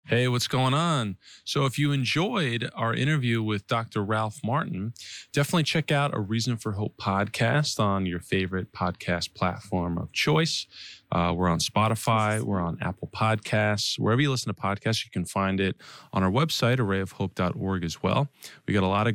Hey, what's going on? So, if you enjoyed our interview with Dr. Ralph Martin, definitely check out a Reason for Hope podcast on your favorite podcast platform of choice. We're on Spotify, we're on Apple Podcasts, wherever you listen to podcasts, you can find it on our website, arrayofhope.org as well. We got a lot of